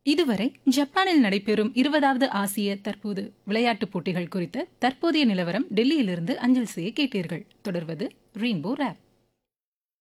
இதுவரை ஜப்பானில் நடைபெறும் 20வது ஆசிய தற்போது விளையாட்டுப் போட்டிகள் குறித்த தற்போதைய நிலவரம் டெல்லியிலிருந்து அஞ்சல் செய்ய கேட்டீர்கள். தொடர்வது ரெயின்போ ரேப்.